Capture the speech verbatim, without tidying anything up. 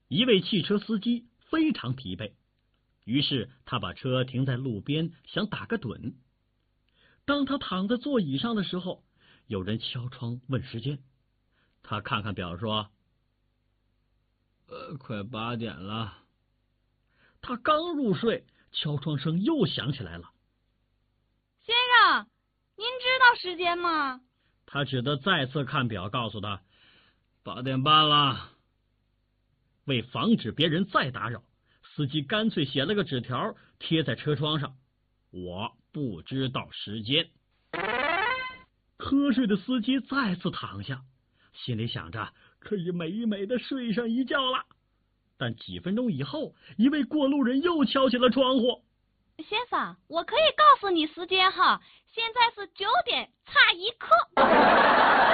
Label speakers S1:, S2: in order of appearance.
S1: 一位汽车司机非常疲惫，于是他把车停在路边，想打个盹。当他躺在座椅上的时候，有人敲窗问时间。他看看表说：“呃，快八点了。”他刚入睡，敲窗声又响起来了。
S2: 先生，您知道时间吗？
S1: 他只得再次看表，告诉他八点半了。为防止别人再打扰，司机干脆写了个纸条贴在车窗上：“我不知道时间。”瞌睡的司机再次躺下，心里想着可以美美的睡上一觉了。但几分钟以后，一位过路人又敲起了窗户。
S2: 先生，我可以告诉你时间哈，现在是九点差一刻。